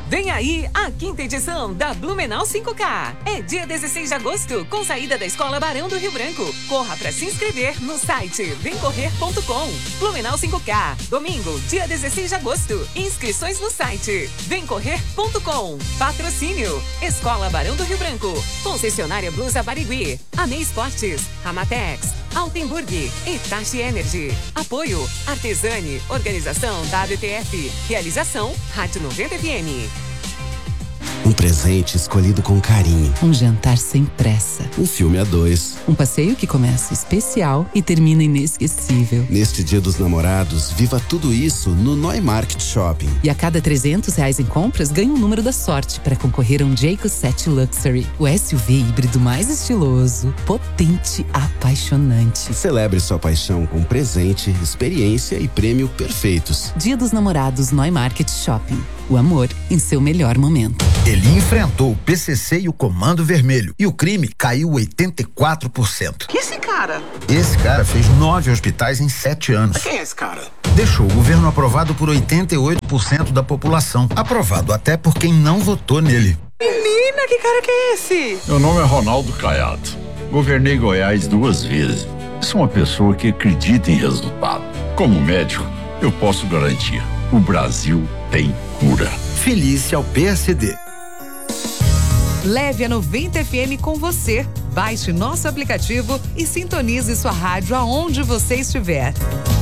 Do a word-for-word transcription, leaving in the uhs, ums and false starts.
Vem aí a quinta edição da Blumenau cinco K. É dia dezesseis de agosto, com saída da Escola Barão do Rio Branco. Corra para se inscrever no site vem correr ponto com. Blumenau cinco K, domingo, dia dezesseis de agosto. Inscrições no site vem correr ponto com. Patrocínio: Escola Barão do Rio Branco, Concessionária Blusa Barigui, Amei Esportes, Ramatex, Altenburg, Itachi Energy. Apoio: Artesani, Organização W T F. Realização: Rádio noventa F M. Um presente escolhido com carinho. Um jantar sem pressa. Um filme a dois. Um passeio que começa especial e termina inesquecível. Neste Dia dos Namorados, viva tudo isso no Neumarkt Shopping. E a cada trezentos reais em compras, ganha um número da sorte para concorrer a um Jayco sete Luxury. O S U V híbrido mais estiloso, potente, apaixonante. Celebre sua paixão com presente, experiência e prêmio perfeitos. Dia dos Namorados Neumarkt Shopping. O amor em seu melhor momento. Ele enfrentou o P C C e o Comando Vermelho. E o crime caiu oitenta e quatro por cento. Que esse cara? Esse cara fez nove hospítais em sete anos. Quem é esse cara? Deixou o governo aprovado por oitenta e oito por cento da população. Aprovado até por quem não votou nele. Menina, que cara que é esse? Meu nome é Ronaldo Caiado. Governei Goiás duas vezes. Sou uma pessoa que acredita em resultado. Como médico, eu posso garantir: o Brasil tem cura. Felícia ao P S D. Leve a noventa F M com você. Baixe nosso aplicativo e sintonize sua rádio aonde você estiver.